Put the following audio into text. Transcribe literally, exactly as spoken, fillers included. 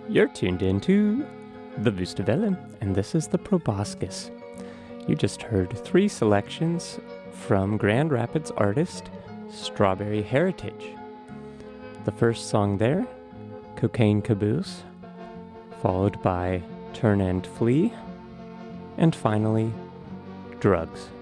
You're tuned into the Wustavelle, and this is the Proboscis. You just heard three selections from Grand Rapids artist Strawberry Heritage. The first song there, Cocaine Caboose, followed by Turn and Flee, and finally, Drugs.